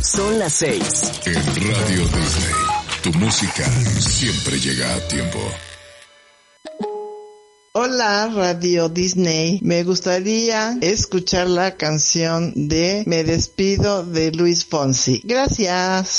Son las 6. En Radio Disney, tu música siempre llega a tiempo. Hola Radio Disney, me gustaría escuchar la canción de Me despido de Luis Fonsi. Gracias.